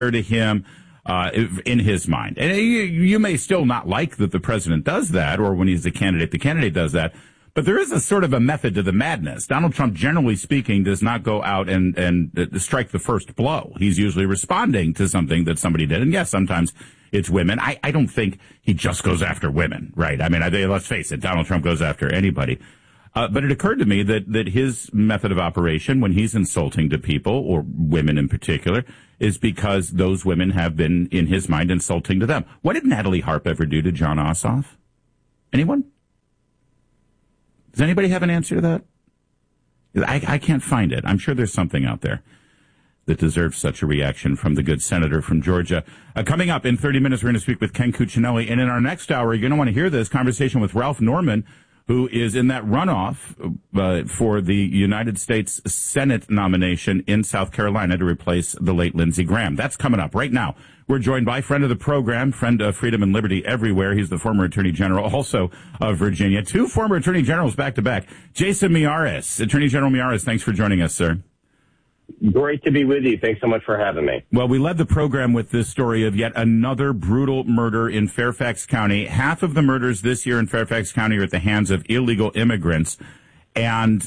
to him in his mind. And you may still not like that the president does that, or when he's the candidate does that. But there is a sort of a method to the madness. Donald Trump, generally speaking, does not go out and strike the first blow. He's usually responding to something that somebody did. And yes, sometimes it's women. I don't think he just goes after women, right? I mean, let's face it, Donald Trump goes after anybody. But it occurred to me that his method of operation when he's insulting to people, or women in particular, is because those women have been, in his mind, insulting to them. What did Natalie Harp ever do to Jon Ossoff? Anyone? Does anybody have an answer to that? I can't find it. I'm sure there's something out there that deserves such a reaction from the good senator from Georgia. Coming up in 30 minutes, we're going to speak with Ken Cuccinelli. And in our next hour, you're going to want to hear this conversation with Ralph Norman, who is in that runoff for the United States Senate nomination in South Carolina to replace the late Lindsey Graham. That's coming up right now. We're joined by friend of the program, friend of freedom and liberty everywhere. He's the former Attorney General, also of Virginia. Two former Attorney Generals back-to-back. Jason Miyares. Attorney General Miyares, thanks for joining us, sir. Great to be with you. Thanks so much for having me. Well, we led the program with this story of yet another brutal murder in Fairfax County. Half of the murders this year in Fairfax County are at the hands of illegal immigrants. And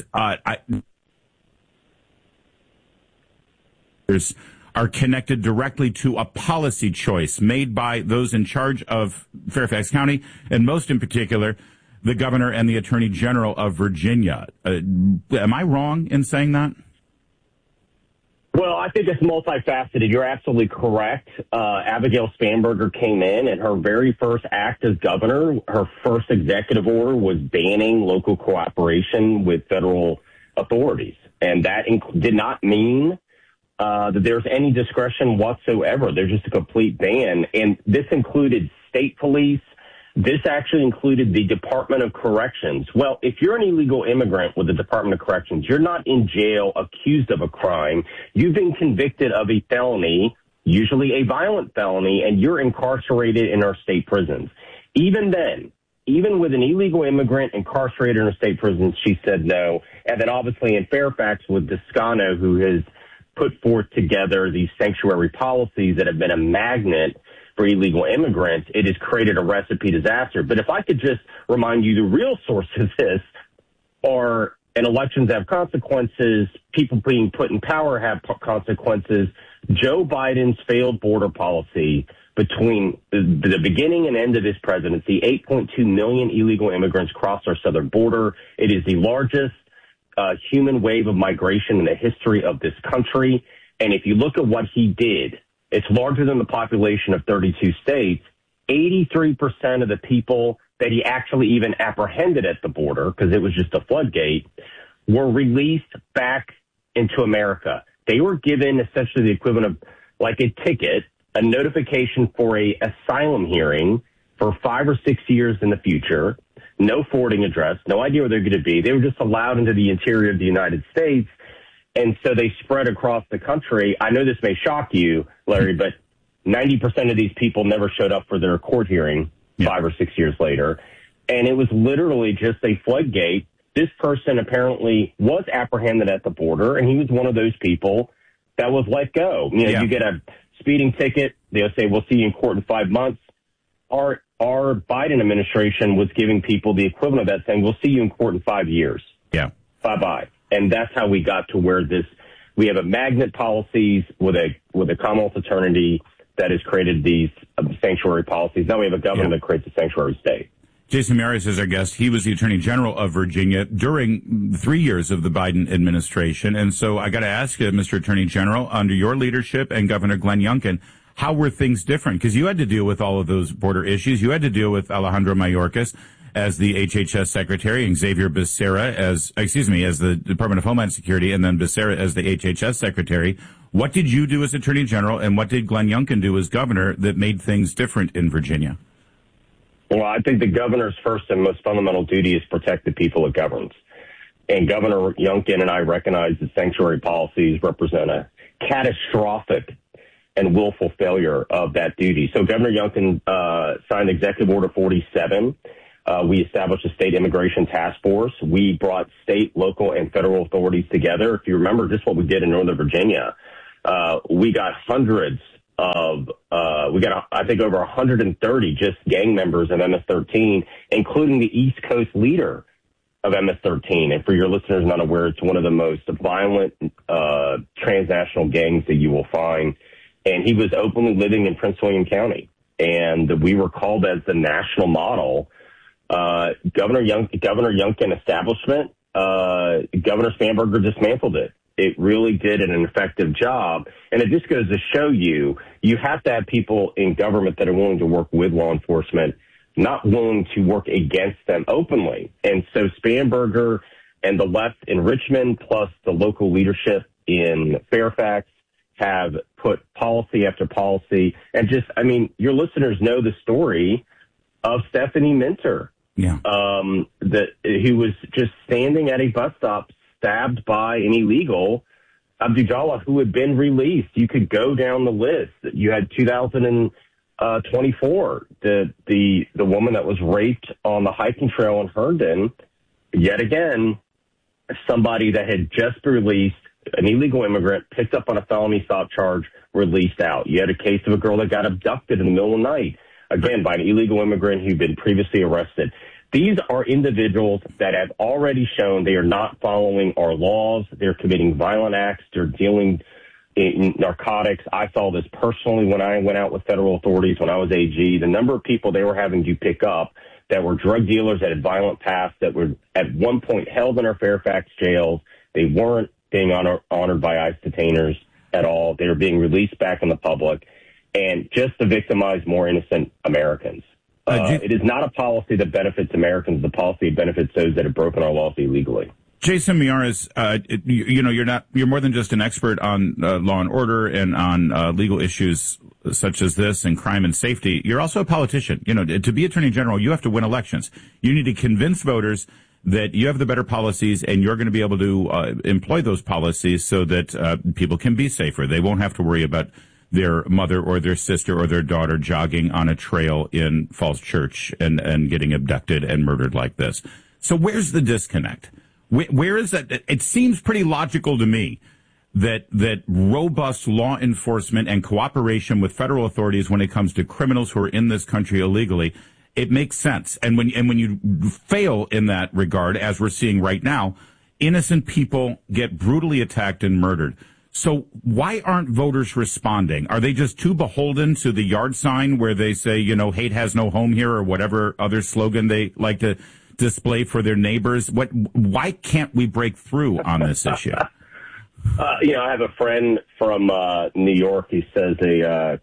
are connected directly to a policy choice made by those in charge of Fairfax County, and most in particular, the governor and the attorney general of Virginia. Am I wrong in saying that? Well, I think it's multifaceted. You're absolutely correct. Abigail Spanberger came in, and her very first act as governor, her first executive order was banning local cooperation with federal authorities. And that did not mean that there's any discretion whatsoever. There's just a complete ban. And this included state police. This actually included the Department of Corrections. Well, if you're an illegal immigrant with the Department of Corrections, you're not in jail accused of a crime. You've been convicted of a felony, usually a violent felony, and you're incarcerated in our state prisons. Even then, even with an illegal immigrant incarcerated in our state prisons, she said no. And then obviously in Fairfax with Descano, who has put forth together these sanctuary policies that have been a magnet for illegal immigrants, it has created a recipe disaster. But if I could just remind you, the real source of this are, and elections have consequences, people being put in power have consequences. Joe Biden's failed border policy between the beginning and end of his presidency, 8.2 million illegal immigrants crossed our southern border. It is the largest human wave of migration in the history of this country. And if you look at what he did, it's larger than the population of 32 states. 83% of the people that he actually even apprehended at the border, because it was just a floodgate, were released back into America. They were given essentially the equivalent of like a ticket, a notification for a asylum hearing for 5 or 6 years in the future, no forwarding address, no idea where they're going to be. They were just allowed into the interior of the United States. And so they spread across the country. I know this may shock you, Larry, but 90% of these people never showed up for their court hearing 5 or 6 years later. And it was literally just a floodgate. This person apparently was apprehended at the border, and he was one of those people that was let go. You know, you get a speeding ticket. They'll say, we'll see you in court in 5 months. Our Biden administration was giving people the equivalent of that, saying, we'll see you in court in 5 years. Yeah. Bye-bye. And that's how we got to where we have a magnet policies with a Commonwealth attorney that has created these sanctuary policies. Now we have a governor that creates a sanctuary state. Jason Miyares is our guest. He was the Attorney General of Virginia during 3 years of the Biden administration. And so I got to ask you, Mr. Attorney General, under your leadership and Governor Glenn Youngkin, how were things different? Because you had to deal with all of those border issues. You had to deal with Alejandro Mayorkas as the HHS Secretary and Xavier Becerra as the Department of Homeland Security, and then Becerra as the HHS Secretary. What did you do as Attorney General, and what did Glenn Youngkin do as Governor that made things different in Virginia? Well, I think the governor's first and most fundamental duty is protect the people it governs. And Governor Youngkin and I recognize that sanctuary policies represent a catastrophic and willful failure of that duty. So Governor Youngkin signed Executive Order 47. We established a state immigration task force. We brought state, local, and federal authorities together. If you remember just what we did in Northern Virginia, we got hundreds we got, I think, over 130 just gang members of MS-13, including the East Coast leader of MS-13. And for your listeners not aware, it's one of the most violent transnational gangs that you will find. And he was openly living in Prince William County. And we were called as the national model. Governor Youngkin establishment, Governor Spanberger dismantled it. It really did an effective job. And it just goes to show you have to have people in government that are willing to work with law enforcement, not willing to work against them openly. And so Spanberger and the left in Richmond, plus the local leadership in Fairfax, have put policy after policy. And just, I mean, your listeners know the story of Stephanie Minter. Yeah. That he was just standing at a bus stop, stabbed by an illegal, Abdullah, who had been released. You could go down the list. You had 2024, the woman that was raped on the hiking trail in Herndon. Yet again, somebody that had just been released, an illegal immigrant, picked up on a felony stop charge, released out. You had a case of a girl that got abducted in the middle of the night, again, by an illegal immigrant who'd been previously arrested. These are individuals that have already shown they are not following our laws. They're committing violent acts. They're dealing in narcotics. I saw this personally when I went out with federal authorities when I was AG. The number of people they were having to pick up that were drug dealers that had violent pasts, that were at one point held in our Fairfax jails. They weren't being honored by ICE detainers at all. They were being released back in the public, and just to victimize more innocent Americans. It is not a policy that benefits Americans. The policy benefits those that have broken our laws illegally. Jason Miyares, you're more than just an expert on law and order and on legal issues such as this and crime and safety. You're also a politician. You know, to be attorney general, you have to win elections. You need to convince voters that you have the better policies and you're going to be able to employ those policies so that people can be safer. They won't have to worry about their mother or their sister or their daughter jogging on a trail in Falls Church and getting abducted and murdered like this. So where's the disconnect? Where is that? It seems pretty logical to me that robust law enforcement and cooperation with federal authorities when it comes to criminals who are in this country illegally, it makes sense. And when you fail in that regard, as we're seeing right now, innocent people get brutally attacked and murdered. So why aren't voters responding? Are they just too beholden to the yard sign where they say, hate has no home here, or whatever other slogan they like to display for their neighbors? Why can't we break through on this issue? I have a friend from New York. He says a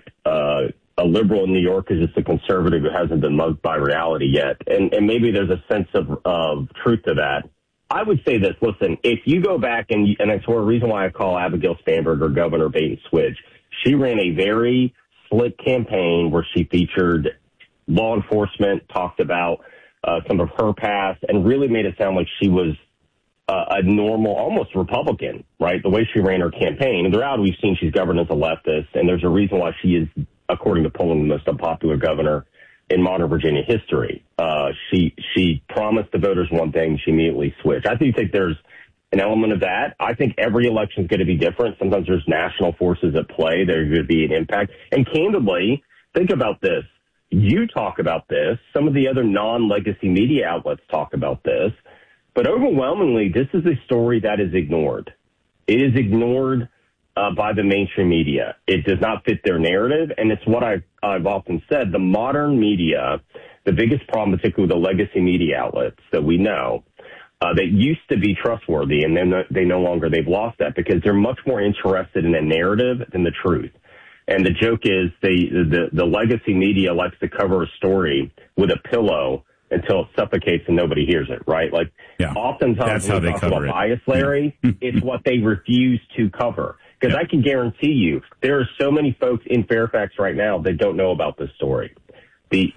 liberal in New York is just a conservative who hasn't been mugged by reality yet. And maybe there's a sense of truth to that. I would say this. Listen, if you go back and it's a reason why I call Abigail Spanberger Governor Bait and Switch. She ran a very slick campaign where she featured law enforcement, talked about some of her past, and really made it sound like she was a normal, almost Republican, right? The way she ran her campaign. And throughout, we've seen she's governed as a leftist, and there's a reason why she is, according to polling, the most unpopular governor in modern Virginia history. She promised the voters one thing, she immediately switched. I think there's an element of that. I think every election is going to be different. Sometimes there's national forces at play. There's going to be an impact. And candidly, think about this. You talk about this. Some of the other non-legacy media outlets talk about this. But overwhelmingly, this is a story that is ignored. It is ignored by the mainstream media. It does not fit their narrative, and it's what I've often said. The modern media, the biggest problem, particularly with the legacy media outlets that we know, that used to be trustworthy, and then they've lost that because they're much more interested in a narrative than the truth. And the joke is the legacy media likes to cover a story with a pillow until it suffocates and nobody hears it, right? Like, oftentimes when we talk about bias, Larry, it's what they refuse to cover. Because I can guarantee you, there are so many folks in Fairfax right now that don't know about this story. The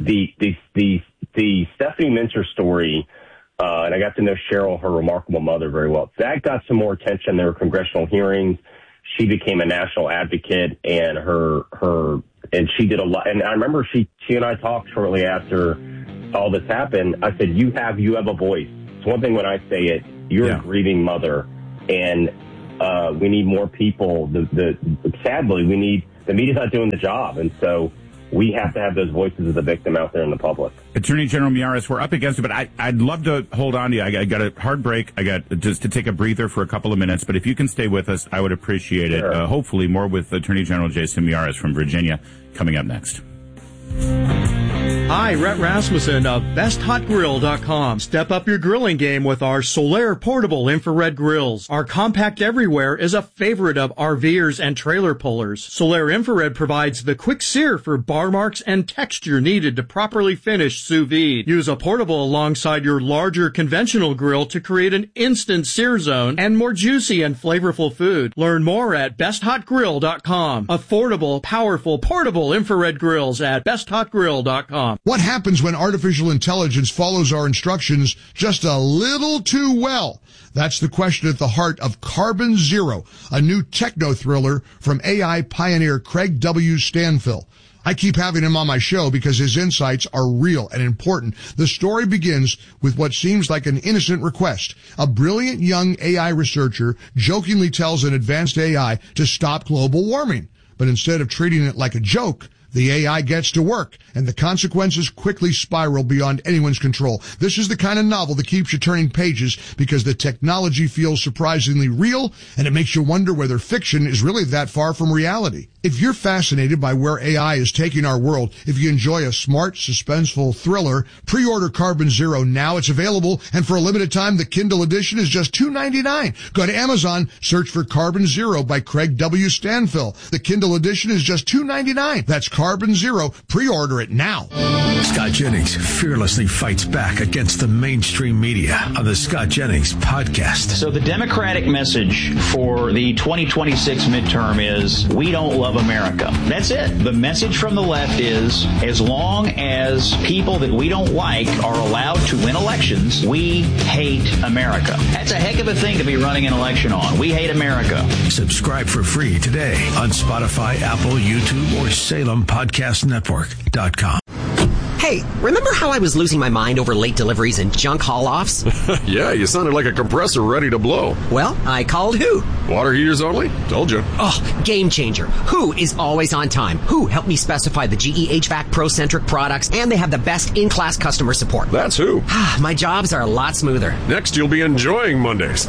Stephanie Minter story, and I got to know Cheryl, her remarkable mother, very well. That got some more attention. There were congressional hearings. She became a national advocate, and and she did a lot. And I remember she and I talked shortly after all this happened. I said, you have a voice. It's one thing when I say it. You're a grieving mother, and we need more people. Sadly, we need the media's not doing the job. And so we have to have those voices of the victim out there in the public. Attorney General Miyares, we're up against it, but I'd love to hold on to you. I got a hard break. I got just to take a breather for a couple of minutes, but if you can stay with us, I would appreciate it. Hopefully more with Attorney General Jason Miyares from Virginia coming up next. Hi, Rhett Rasmussen of BestHotGrill.com. Step up your grilling game with our Solaire portable infrared grills. Our compact everywhere is a favorite of RVers and trailer pullers. Solaire infrared provides the quick sear for bar marks and texture needed to properly finish sous vide. Use a portable alongside your larger conventional grill to create an instant sear zone and more juicy and flavorful food. Learn more at BestHotGrill.com. Affordable, powerful, portable infrared grills at BestHotGrill.com. What happens when artificial intelligence follows our instructions just a little too well? That's the question at the heart of Carbon Zero, a new techno thriller from AI pioneer Craig W. Stanfill. I keep having him on my show because his insights are real and important. The story begins with what seems like an innocent request. A brilliant young AI researcher jokingly tells an advanced AI to stop global warming. But instead of treating it like a joke, the AI gets to work, and the consequences quickly spiral beyond anyone's control. This is the kind of novel that keeps you turning pages because the technology feels surprisingly real, and it makes you wonder whether fiction is really that far from reality. If you're fascinated by where AI is taking our world, if you enjoy a smart, suspenseful thriller, pre-order Carbon Zero now. It's available, and for a limited time, the Kindle edition is just $2.99. Go to Amazon, search for Carbon Zero by Craig W. Stanfill. The Kindle edition is just $2.99. That's Carbon Zero. Pre-order it now. Scott Jennings fearlessly fights back against the mainstream media on the Scott Jennings podcast. So the Democratic message for the 2026 midterm is, we don't love America. That's it. The message from the left is, as long as people that we don't like are allowed to win elections, we hate America. That's a heck of a thing to be running an election on. We hate America. Subscribe for free today on Spotify, Apple, YouTube, or SalemPodcastNetwork.com. Hey, remember how I was losing my mind over late deliveries and junk haul-offs? Yeah, you sounded like a compressor ready to blow. Well, I called Who. Water heaters only? Told you. Oh, game changer. Who is always on time. Who helped me specify the GE HVAC Pro-centric products, and they have the best in-class customer support. That's Who. My jobs are a lot smoother. Next, you'll be enjoying Mondays.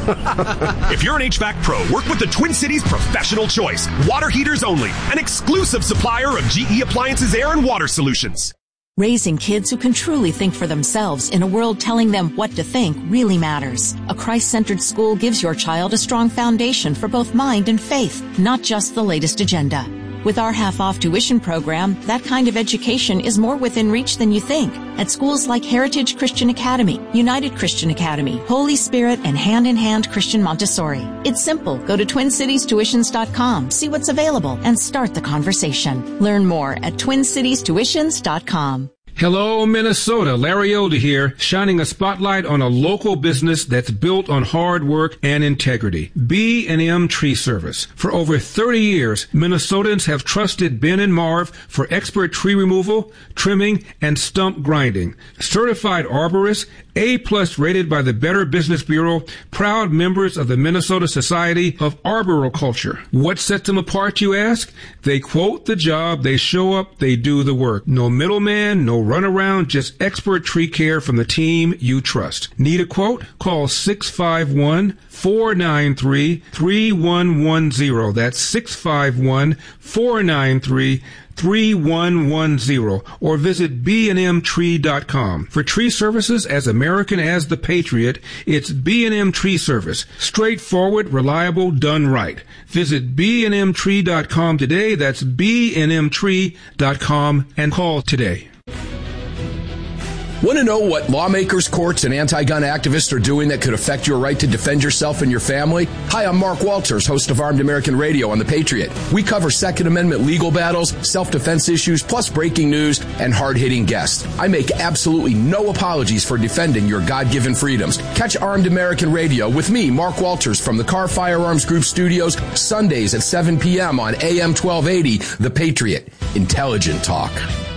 If you're an HVAC pro, work with the Twin Cities Professional Choice. Water heaters only. An exclusive supplier of GE Appliances Air and Water Solutions. Raising kids who can truly think for themselves in a world telling them what to think really matters. A Christ-centered school gives your child a strong foundation for both mind and faith, not just the latest agenda. With our half-off tuition program, that kind of education is more within reach than you think. At schools like Heritage Christian Academy, United Christian Academy, Holy Spirit, and Hand in Hand Christian Montessori. It's simple. Go to TwinCitiesTuitions.com, see what's available, and start the conversation. Learn more at TwinCitiesTuitions.com. Hello, Minnesota. Larry Elder here, shining a spotlight on a local business that's built on hard work and integrity. B&M Tree Service. For over 30 years, Minnesotans have trusted Ben and Marv for expert tree removal, trimming, and stump grinding. Certified arborists, A+ rated by the Better Business Bureau, proud members of the Minnesota Society of Arboriculture. What sets them apart, you ask? They quote the job, they show up, they do the work. No middleman, no runaround, just expert tree care from the team you trust. Need a quote? Call 651-493-3110. That's 651-493-3110, or visit bnmtree.com. For tree services as American as the Patriot, it's B&M Tree Service. Straightforward, reliable, done right. Visit bnmtree.com today. That's bnmtree.com, and call today. Want to know what lawmakers, courts, and anti-gun activists are doing that could affect your right to defend yourself and your family? Hi, I'm Mark Walters, host of Armed American Radio on The Patriot. We cover Second Amendment legal battles, self-defense issues, plus breaking news and hard-hitting guests. I make absolutely no apologies for defending your God-given freedoms. Catch Armed American Radio with me, Mark Walters, from the Carr Firearms Group studios, Sundays at 7 p.m. on AM 1280, The Patriot. Intelligent talk.